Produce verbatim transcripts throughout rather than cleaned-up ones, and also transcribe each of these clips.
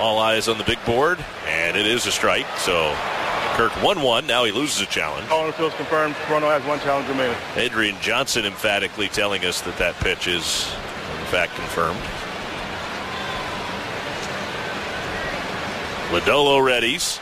All eyes on the big board, and it is a strike. So Kirk one one. Now he loses a challenge. All on the field confirmed. Toronto has one challenge remaining. Adrian Johnson emphatically telling us that that pitch is, in fact, confirmed. Lodolo readies.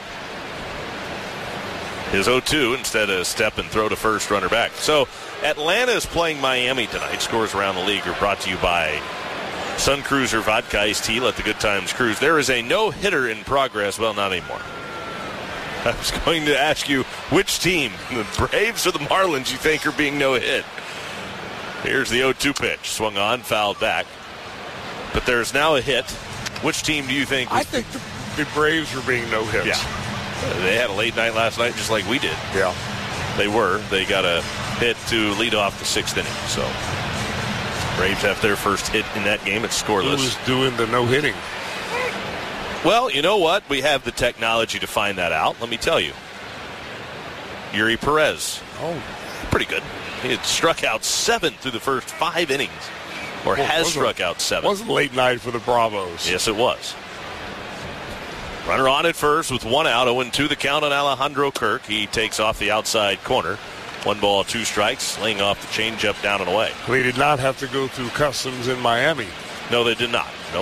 His oh two instead of step and throw to first, runner back. So Atlanta is playing Miami tonight. Scores around the league are brought to you by Sun Cruiser Vodka Iced Tea. Let the good times cruise. There is a no-hitter in progress. Well, not anymore. I was going to ask you which team, the Braves or the Marlins, you think are being no-hit. Here's the oh two pitch. Swung on, fouled back. But there's now a hit. Which team do you think? I think the, the Braves are being no-hits. Yeah. They had a late night last night just like we did. Yeah. They were. They got a hit to lead off the sixth inning. So Braves have their first hit in that game. It's scoreless. Who's doing the no-hitting? Well, you know what? We have the technology to find that out. Let me tell you. Yuri Perez. Oh. Pretty good. He had struck out seven through the first five innings. Or well, has struck out seven. It wasn't late night for the Bravos. Yes, it was. Runner on at first with one out. oh and two the count on Alejandro Kirk. He takes off the outside corner. One ball, two strikes, laying off the changeup down and away. They did not have to go through customs in Miami. No, they did not. Nope.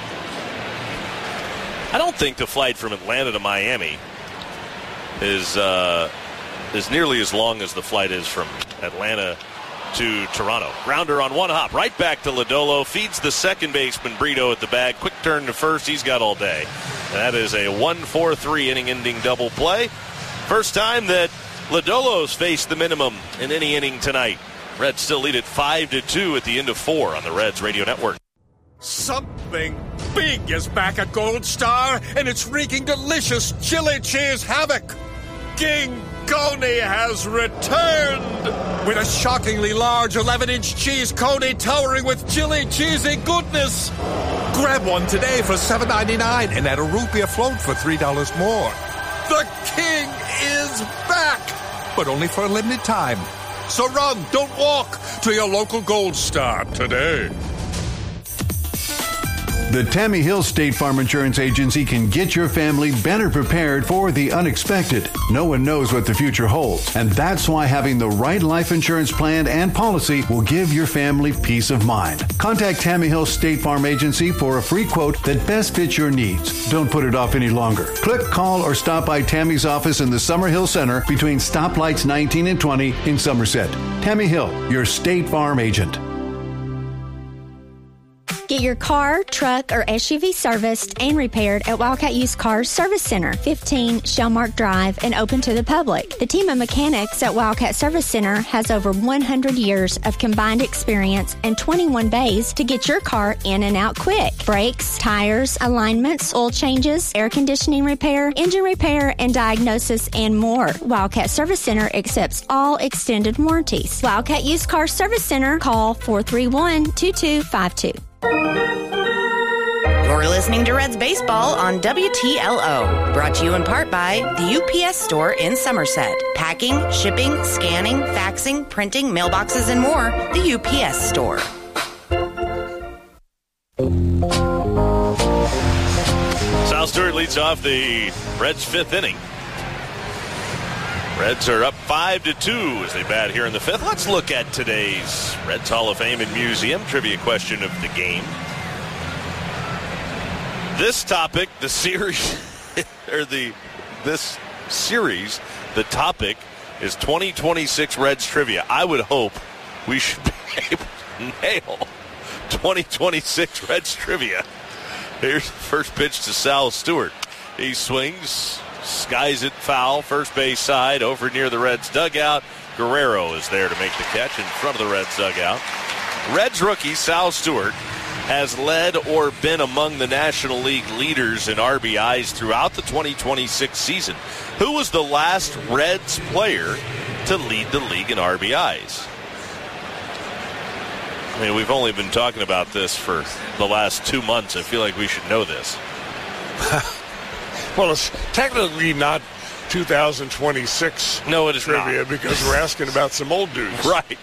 I don't think the flight from Atlanta to Miami is uh, is nearly as long as the flight is from Atlanta to Toronto. Grounder on one hop, right back to Lodolo. Feeds the second baseman Brito at the bag. Quick turn to first. He's got all day. That is a one four three inning-ending double play. First time that Lodolo's faced the minimum in any inning tonight. Reds still lead at five to two at the end of four on the Reds Radio Network. Something big is back at Gold Star, and it's wreaking delicious chili cheese havoc. King Coney has returned with a shockingly large eleven-inch cheese coney towering with chili cheesy goodness. Grab one today for seven ninety-nine and add a root beer float for three dollars more. The king is back, but only for a limited time. So run, don't walk, to your local Gold Star today. The Tammy Hill State Farm Insurance Agency can get your family better prepared for the unexpected. No one knows what the future holds, and that's why having the right life insurance plan and policy will give your family peace of mind. Contact Tammy Hill State Farm Agency for a free quote that best fits your needs. Don't put it off any longer. Click, call, or stop by Tammy's office in the Summerhill Center between stoplights nineteen and twenty in Somerset. Tammy Hill, your State Farm agent. Get your car, truck, or S U V serviced and repaired at Wildcat Used Cars Service Center, fifteen Shellmark Drive, and open to the public. The team of mechanics at Wildcat Service Center has over one hundred years of combined experience and twenty-one bays to get your car in and out quick. Brakes, tires, alignments, oil changes, air conditioning repair, engine repair, and diagnosis, and more. Wildcat Service Center accepts all extended warranties. Wildcat Used Cars Service Center, call four three one, two two five two. You're listening to Reds Baseball on W T L O. Brought to you in part by the U P S Store in Somerset. Packing, shipping, scanning, faxing, printing, mailboxes, and more. The U P S Store. Sal Stewart leads off the Reds' fifth inning. Reds are up five to two as they bat here in the fifth. Let's look at today's Reds Hall of Fame and Museum trivia question of the game. This topic, the series, or the this series, the topic is twenty twenty-six Reds trivia. I would hope we should be able to nail twenty twenty-six Reds trivia. Here's the first pitch to Sal Stewart. He swings. Skies it foul, first base side, over near the Reds dugout. Guerrero is there to make the catch in front of the Reds dugout. Reds rookie Sal Stewart has led or been among the National League leaders in R B Is throughout the twenty twenty-six season. Who was the last Reds player to lead the league in R B Is? I mean, we've only been talking about this for the last two months. I feel like we should know this. Well, it's technically not two thousand twenty-six no, it is trivia not. Because we're asking about some old dudes. Right.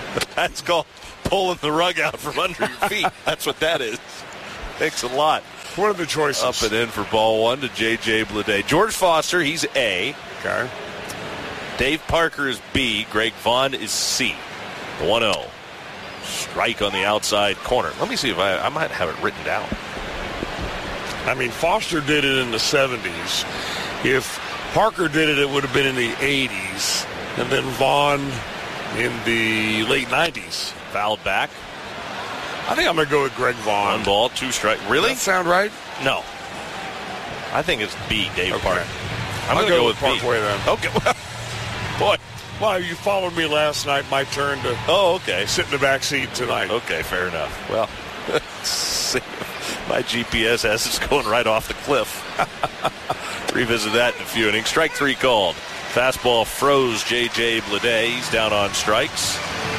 That's called pulling the rug out from under your feet. That's what that is. Thanks a lot. What are the choices? Up and in for ball one to J J Bleday. George Foster, he's A. Okay. Dave Parker is B. Greg Vaughn is C. The one oh. Strike on the outside corner. Let me see if I, I might have it written down. I mean, Foster did it in the seventies. If Parker did it, it would have been in the eighties. And then Vaughn in the late nineties. Fouled back. I think I'm going to go with Greg Vaughn. One ball, two strike. Really? Does that sound right? No. I think it's B, Dave Okay. Parker. I'm I'll going to go go with with Parkway B. then. Okay. Well, boy. Well, you followed me last night. My turn to Oh, okay. sit in the back seat tonight. Okay, fair enough. Well, see, my G P S has us going right off the cliff. Revisit that in a few innings. Strike three called. Fastball froze J J Bleday. He's down on strikes.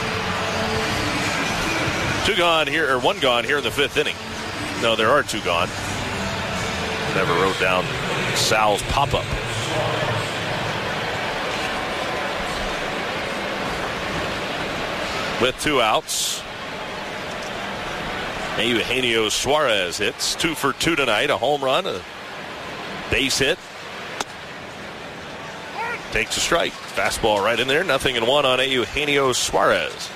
Two gone here, or one gone here in the fifth inning. No, there are two gone. Never wrote down Sal's pop-up. With two outs, Eugenio Suarez hits two for two tonight. A home run, a base hit. Takes a strike. Fastball right in there. Nothing in one on Eugenio Suarez.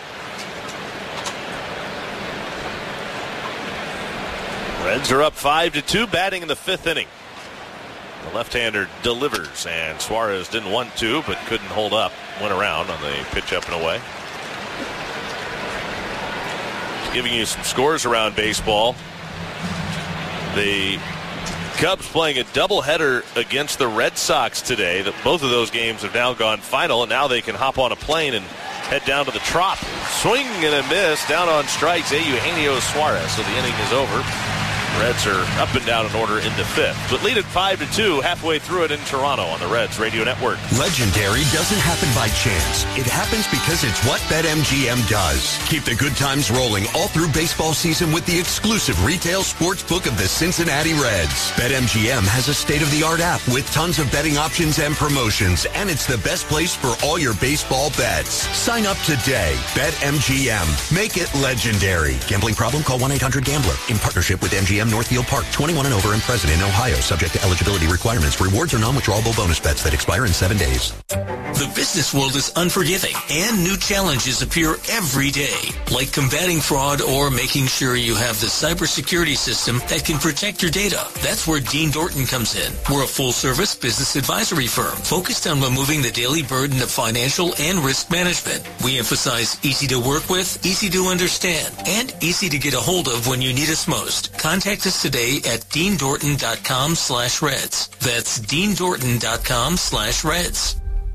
Reds are up five to two, batting in the fifth inning. The left-hander delivers, and Suarez didn't want to, but couldn't hold up. Went around on the pitch up and away. Giving you some scores around baseball. The Cubs playing a doubleheader against the Red Sox today. Both of those games have now gone final, and now they can hop on a plane and head down to the Trop. Swing and a miss, down on strikes, Eugenio Suarez. So the inning is over. Reds are up and down in order in the fifth, but lead it five to two halfway through it in Toronto on the Reds Radio Network. Legendary doesn't happen by chance. It happens because it's what BetMGM does. Keep the good times rolling all through baseball season with the exclusive retail sports book of the Cincinnati Reds. BetMGM has a state-of-the-art app with tons of betting options and promotions, and it's the best place for all your baseball bets. Sign up today. BetMGM. Make it legendary. Gambling problem? Call one eight hundred gambler. In partnership with M G M Northfield Park, twenty-one and over and present in Ohio, subject to eligibility requirements. Rewards are non-withdrawable bonus bets that expire in seven days. The business world is unforgiving, and new challenges appear every day, like combating fraud or making sure you have the cybersecurity system that can protect your data. That's where Dean Dorton comes in. We're a full-service business advisory firm focused on removing the daily burden of financial and risk management. We emphasize easy to work with, easy to understand, and easy to get a hold of when you need us most. Contact us today at dean dorton dot com slash reds. That's dean dorton dot com slash reds.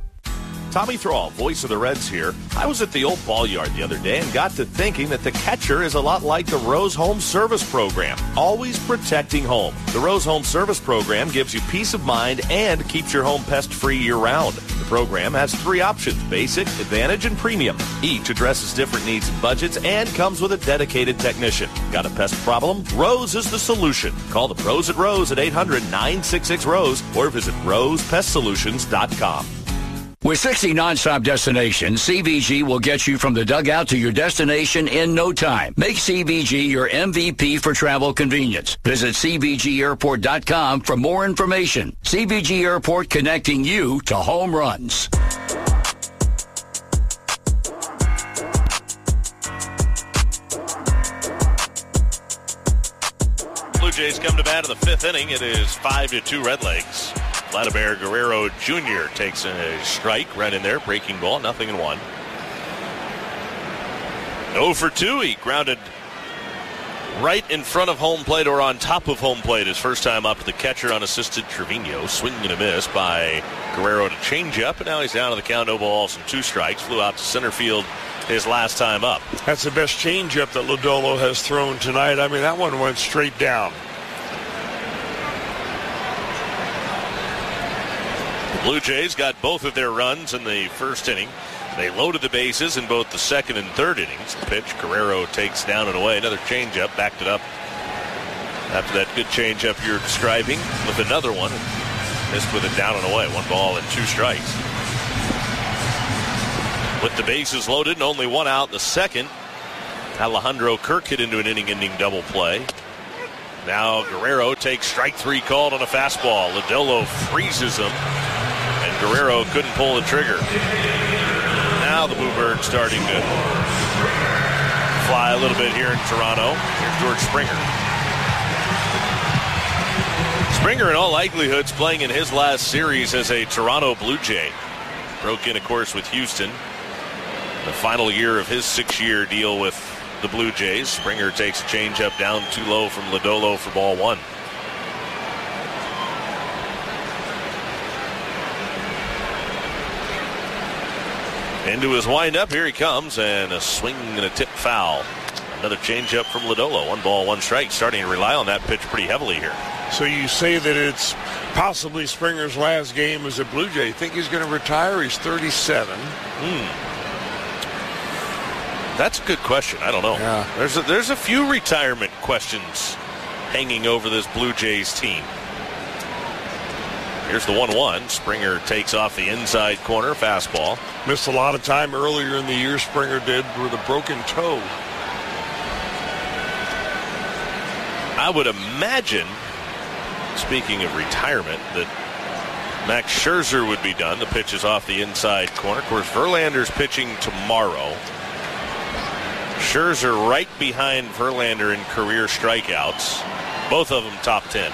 Tommy Thrall, voice of the Reds here. I was at the old ball yard the other day and got to thinking that the catcher is a lot like the Rose Home Service Program, always protecting home. The Rose Home Service Program gives you peace of mind and keeps your home pest-free year-round. The program has three options, basic, advantage, and premium. Each addresses different needs and budgets and comes with a dedicated technician. Got a pest problem? Rose is the solution. Call the pros at Rose at eight hundred nine six six ROSE or visit rose pest solutions dot com. With sixty nonstop destinations, C V G will get you from the dugout to your destination in no time. Make C V G your M V P for travel convenience. Visit c v g airport dot com for more information. C V G Airport, connecting you to home runs. Blue Jays come to bat in the fifth inning. It is five to two Redlegs. Vladimir Guerrero Junior takes a strike right in there. Breaking ball, nothing in one. oh for two. He grounded right in front of home plate or on top of home plate his first time up to the catcher unassisted Trevino. Swing and a miss by Guerrero to change up, and now he's down to the count. No balls and two strikes. Flew out to center field his last time up. That's the best changeup that Lodolo has thrown tonight. I mean, that one went straight down. Blue Jays got both of their runs in the first inning. They loaded the bases in both the second and third innings. The pitch, Guerrero takes down and away. Another changeup, backed it up after that good changeup you're describing with another one. Missed with it down and away. One ball and two strikes. With the bases loaded and only one out in the second, Alejandro Kirk hit into an inning-ending double play. Now Guerrero takes strike three called on a fastball. Lodolo freezes him, and Guerrero couldn't pull the trigger. Now the Bluebirds starting to fly a little bit here in Toronto. Here's George Springer. Springer, in all likelihood, is playing in his last series as a Toronto Blue Jay. Broke in, of course, with Houston. The final year of his six-year deal with the Blue Jays. Springer takes a changeup down too low from Lodolo for ball one. Into his windup, here he comes, and a swing and a tip foul. Another changeup from Lodolo. One ball, one strike. Starting to rely on that pitch pretty heavily here. So you say that it's possibly Springer's last game as a Blue Jay. Think he's going to retire? He's thirty-seven. Hmm. That's a good question. I don't know. Yeah. There's a, there's a few retirement questions hanging over this Blue Jays team. Here's the one one. Springer takes off the inside corner fastball. Missed a lot of time earlier in the year, Springer did, with a broken toe. I would imagine, speaking of retirement, that Max Scherzer would be done. The pitch is off the inside corner. Of course, Verlander's pitching tomorrow. Scherzer right behind Verlander in career strikeouts. Both of them top ten.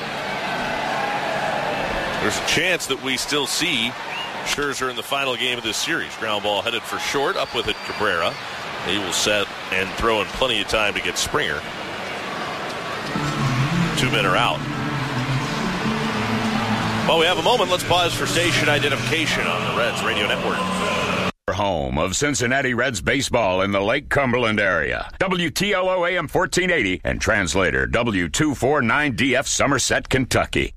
There's a chance that we still see Scherzer in the final game of this series. Ground ball headed for short. Up with it, Cabrera. He will set and throw in plenty of time to get Springer. Two men are out. While we have a moment, let's pause for station identification on the Reds Radio Network. Home of Cincinnati Reds baseball in the Lake Cumberland area. W T L O A M fourteen eighty and translator W two forty-nine D F Somerset, Kentucky.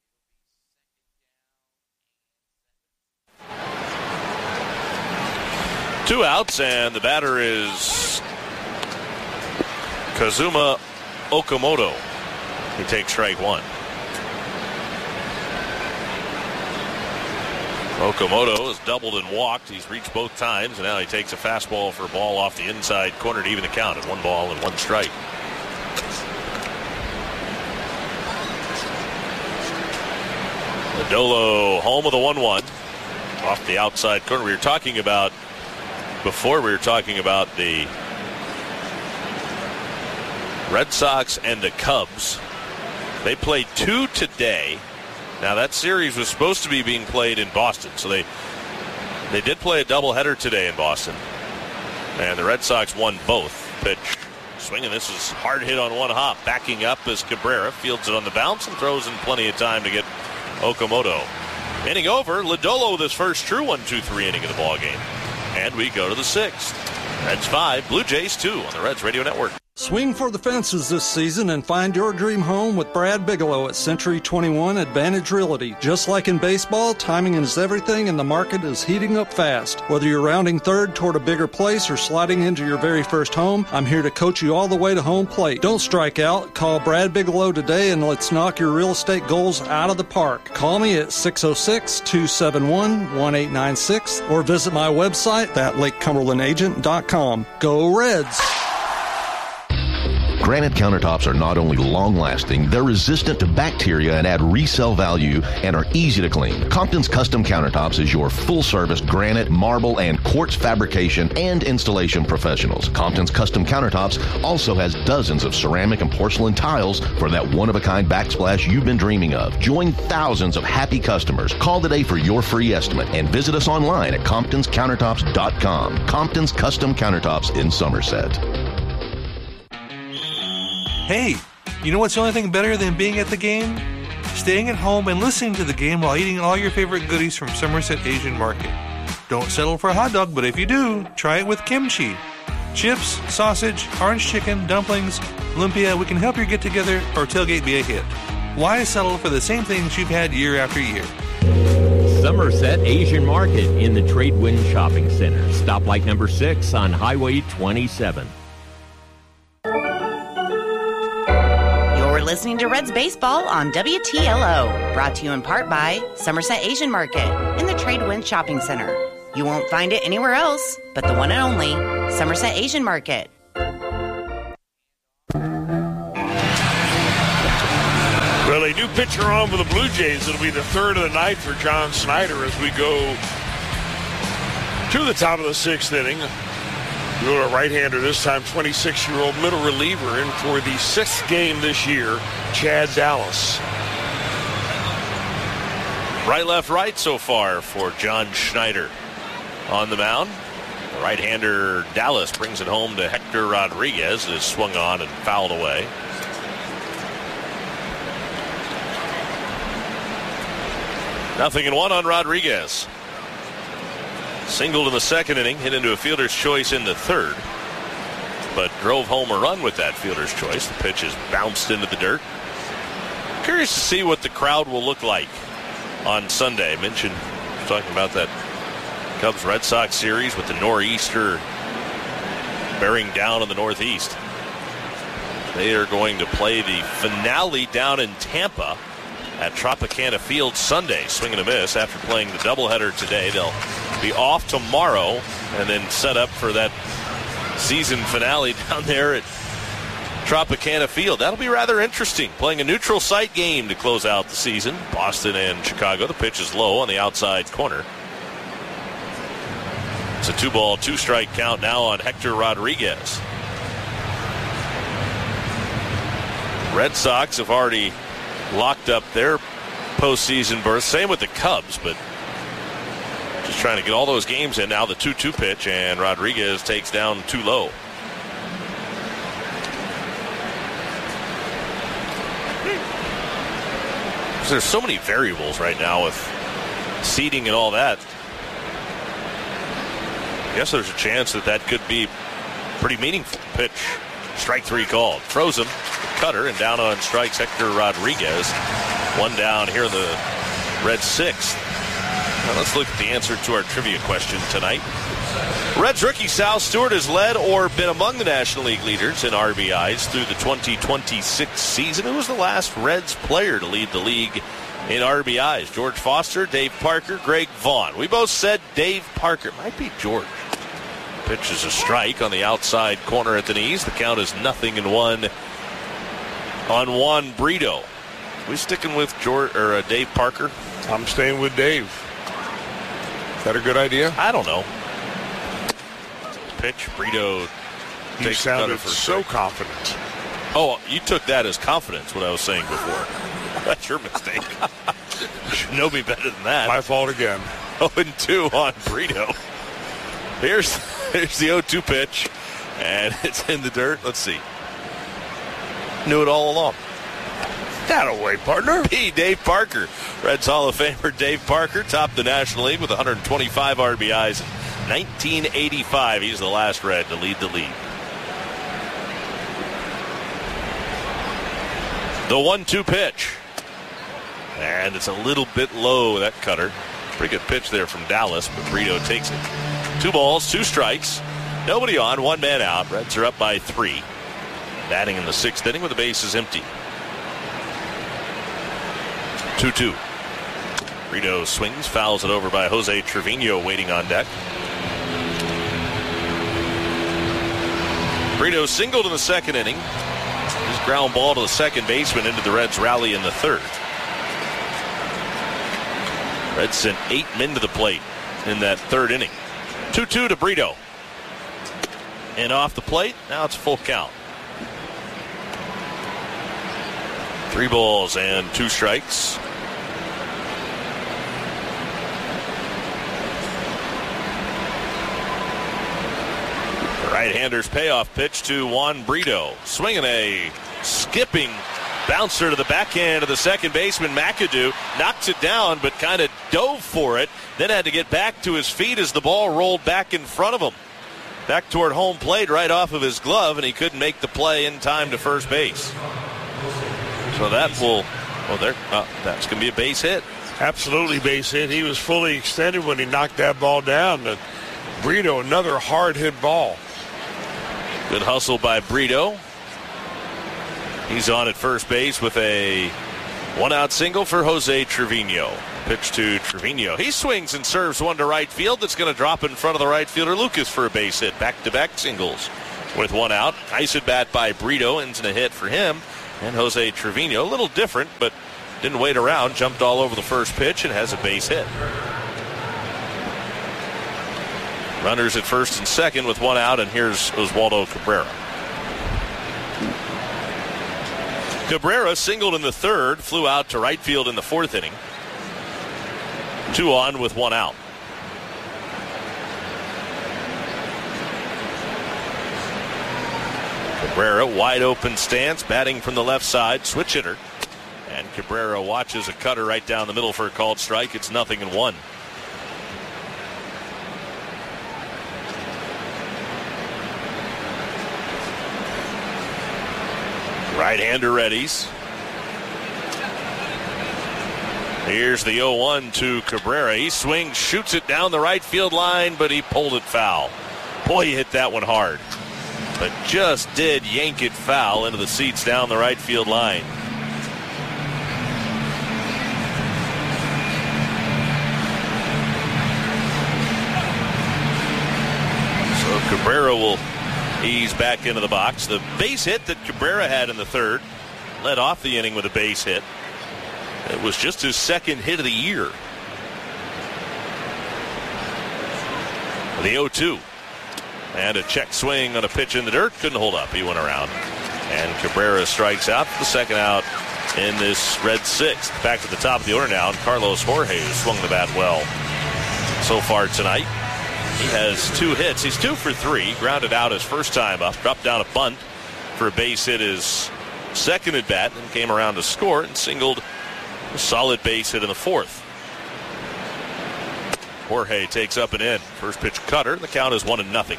Two outs, and the batter is Kazuma Okamoto. He takes strike one. Okamoto has doubled and walked. He's reached both times, and now he takes a fastball for a ball off the inside corner to even the count at one ball and one strike. Lodolo home with a one one off the outside corner. We were talking about, before we were talking about the Red Sox and the Cubs. They played two today. Now, that series was supposed to be being played in Boston, so they they did play a doubleheader today in Boston. And the Red Sox won both. Pitch, swinging. This is hard hit on one hop. Backing up as Cabrera fields it on the bounce and throws in plenty of time to get Okamoto. Inning over. Lodolo with his first true one two three inning of the ball game. And we go to the sixth. Reds five, Blue Jays two on the Reds Radio Network. Swing for the fences this season and find your dream home with Brad Bigelow at Century twenty-one Advantage Realty. Just like in baseball, timing is everything and the market is heating up fast. Whether you're rounding third toward a bigger place or sliding into your very first home, I'm here to coach you all the way to home plate. Don't strike out. Call Brad Bigelow today and let's knock your real estate goals out of the park. Call me at six oh six, two seven one, one eight nine six or visit my website at lake cumberland agent dot com. Go Reds! Granite countertops are not only long-lasting, they're resistant to bacteria and add resale value and are easy to clean. Compton's Custom Countertops is your full-service granite, marble, and quartz fabrication and installation professionals. Compton's Custom Countertops also has dozens of ceramic and porcelain tiles for that one-of-a-kind backsplash you've been dreaming of. Join thousands of happy customers. Call today for your free estimate and visit us online at comptons countertops dot com. Compton's Custom Countertops in Somerset. Hey, you know what's the only thing better than being at the game? Staying at home and listening to the game while eating all your favorite goodies from Somerset Asian Market. Don't settle for a hot dog, but if you do, try it with kimchi. Chips, sausage, orange chicken, dumplings, lumpia, we can help your get-together or tailgate be a hit. Why settle for the same things you've had year after year? Somerset Asian Market in the Tradewind Shopping Center. Stoplight number six on Highway twenty-seven. You're listening to Reds Baseball on W T L O, brought to you in part by Somerset Asian Market in the Tradewind Shopping Center. You won't find it anywhere else but the one and only Somerset Asian Market. new pitcher on for the Blue Jays. It'll be the third of the night for John Schneider as we go to the top of the sixth inning. Go to a right-hander this time, twenty-six-year-old middle reliever in for the sixth game this year, Chad Dallas. Right, left, right so far for John Schneider on the mound. The right-hander Dallas brings it home to Hector Rodriguez. It is swung on and fouled away. Nothing in one on Rodriguez. Singled in the second inning, hit into a fielder's choice in the third, but drove home a run with that fielder's choice. The pitch is bounced into the dirt. Curious to see what the crowd will look like on Sunday. I mentioned talking about that Cubs-Red Sox series with the nor'easter bearing down in the northeast. They are going to play the finale down in Tampa at Tropicana Field Sunday. Swing and a miss after playing the doubleheader today. They'll be off tomorrow and then set up for that season finale down there at Tropicana Field. That'll be rather interesting. Playing a neutral site game to close out the season. Boston and Chicago. The pitch is low on the outside corner. It's a two-ball, two-strike count now on Hector Rodriguez. Red Sox have already locked up their postseason berth. Same with the Cubs, but just trying to get all those games in. Now the two two pitch, and Rodriguez takes down too low. There's so many variables right now with seeding and all that. I guess there's a chance that that could be pretty meaningful. Pitch, strike three called. Throws him, cutter, and down on strikes Hector Rodriguez. One down here in the Red sixth. Now let's look at the answer to our trivia question tonight. Reds rookie Sal Stewart has led or been among the National League leaders in R B Is through the twenty twenty-six season. Who was the last Reds player to lead the league in R B Is? George Foster, Dave Parker, Greg Vaughn. We both said Dave Parker. It might be George. Pitch is a strike on the outside corner at the knees. The count is nothing in one on Juan Brito. Are we sticking with George or uh, Dave Parker? I'm staying with Dave. Is that a good idea? I don't know. Pitch, Brito. He sounded for so confident. Oh, you took that as confidence, what I was saying before. That's your mistake. You should know me better than that. My fault again. oh and two on Brito. Here's, here's the oh two pitch, and it's in the dirt. Let's see. Knew it all along. That away, partner. P. Dave Parker. Reds Hall of Famer Dave Parker topped the National League with one hundred twenty-five R B Is in nineteen eighty-five. He's the last Red to lead the league. The one two pitch. And it's a little bit low, that cutter. Pretty good pitch there from Dallas, but Brito takes it. Two balls, two strikes. Nobody on, one man out. Reds are up by three. Batting in the sixth inning with the bases empty. two two. Brito swings, fouls it over by Jose Trevino waiting on deck. Brito singled in the second inning. His ground ball to the second baseman into the Reds rally in the third. Reds sent eight men to the plate in that third inning. two two to Brito. And off the plate, now it's full count. Three balls and two strikes. Right-hander's payoff pitch to Juan Brito. Swinging a skipping bouncer to the backhand of the second baseman, McAdoo. Knocks it down, but kind of dove for it. Then had to get back to his feet as the ball rolled back in front of him. Back toward home plate right off of his glove, and he couldn't make the play in time to first base. So that will, well, there, uh, that's going to be a base hit. Absolutely base hit. He was fully extended when he knocked that ball down. And Brito, another hard hit ball. Good hustle by Brito. He's on at first base with a one-out single for Jose Trevino. Pitch to Trevino. He swings and serves one to right field. That's going to drop in front of the right fielder Lucas for a base hit. Back-to-back singles with one out. Nice at bat by Brito. Ends in a hit for him. And Jose Trevino, a little different, but didn't wait around, jumped all over the first pitch and has a base hit. Runners at first and second with one out, and here's Oswaldo Cabrera. Cabrera singled in the third, flew out to right field in the fourth inning. Two on with one out. Cabrera, wide open stance, batting from the left side, switch hitter. And Cabrera watches a cutter right down the middle for a called strike. It's nothing and one. Right-hander readies. Here's the oh one to Cabrera. He swings, shoots it down the right field line, but he pulled it foul. Boy, he hit that one hard. But just did yank it foul into the seats down the right field line. So Cabrera will ease back into the box. The base hit that Cabrera had in the third led off the inning with a base hit. It was just his second hit of the year. The oh two. And a check swing on a pitch in the dirt. Couldn't hold up. He went around. And Cabrera strikes out for the second out in this red sixth. Back to the top of the order now. And Carlos Jorge has swung the bat well so far tonight. He has two hits. He's two for three. Grounded out his first time up. Dropped down a bunt for a base hit his second at bat. And came around to score and singled a solid base hit in the fourth. Jorge takes up and in. First pitch cutter. The count is one and nothing.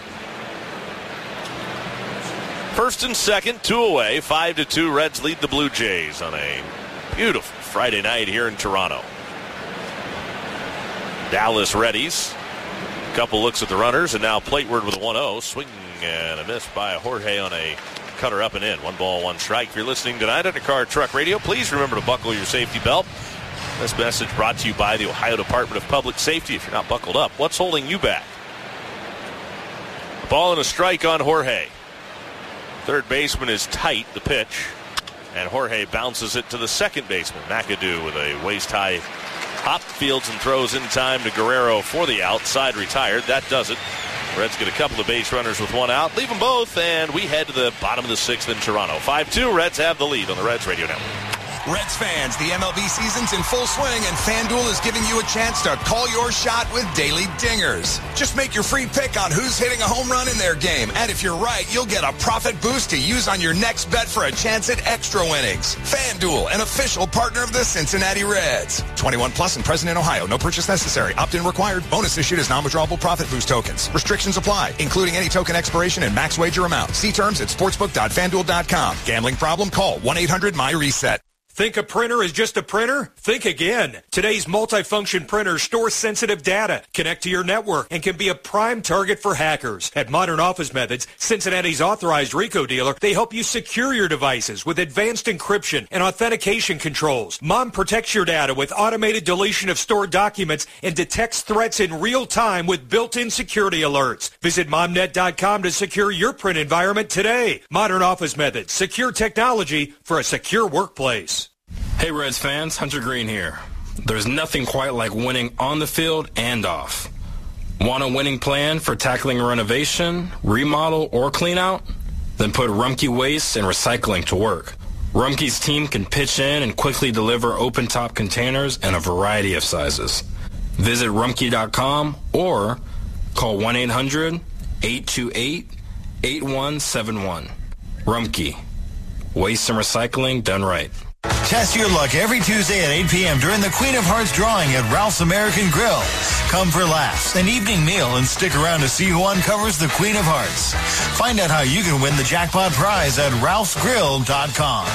First and second, two away, five to two. Reds lead the Blue Jays on a beautiful Friday night here in Toronto. Dallas readies. Couple looks at the runners, and now Plateward with a one oh. Swing and a miss by Jorge on a cutter up and in. One ball, one strike. If you're listening tonight on the Car Truck Radio, please remember to buckle your safety belt. This message brought to you by the Ohio Department of Public Safety. If you're not buckled up, what's holding you back? A ball and a strike on Jorge. Third baseman is tight, the pitch, and Jorge bounces it to the second baseman. McAdoo with a waist-high hop, fields and throws in time to Guerrero for the out. Side retired. That does it. Reds get a couple of base runners with one out. Leave them both, and we head to the bottom of the sixth in Toronto. five two, Reds have the lead on the Reds Radio Network. Reds fans, the M L B season's in full swing, and FanDuel is giving you a chance to call your shot with daily dingers. Just make your free pick on who's hitting a home run in their game, and if you're right, you'll get a profit boost to use on your next bet for a chance at extra winnings. FanDuel, an official partner of the Cincinnati Reds. twenty-one plus and present in Ohio. No purchase necessary. Opt-in required. Bonus issued as non-withdrawable profit boost tokens. Restrictions apply, including any token expiration and max wager amount. See terms at sportsbook dot fan duel dot com. Gambling problem? Call one eight hundred my reset. Think a printer is just a printer? Think again. Today's multifunction printers store sensitive data, connect to your network, and can be a prime target for hackers. At Modern Office Methods, Cincinnati's authorized RICO dealer, they help you secure your devices with advanced encryption and authentication controls. Mom protects your data with automated deletion of stored documents and detects threats in real time with built-in security alerts. Visit mom net dot com to secure your print environment today. Modern Office Methods, secure technology for a secure workplace. Hey Reds fans, Hunter Green here. There's nothing quite like winning on the field and off. Want a winning plan for tackling renovation, remodel, or clean out? Then put Rumpke Waste and Recycling to work. Rumpke's team can pitch in and quickly deliver open-top containers in a variety of sizes. Visit rumpke dot com or call one eight hundred eight two eight eight one seven one. Rumpke. Waste and recycling done right. Test your luck every Tuesday at eight p.m. during the Queen of Hearts drawing at Ralph's American Grill. Come for laughs, an evening meal, and stick around to see who uncovers the Queen of Hearts. Find out how you can win the jackpot prize at ralphs grill dot com.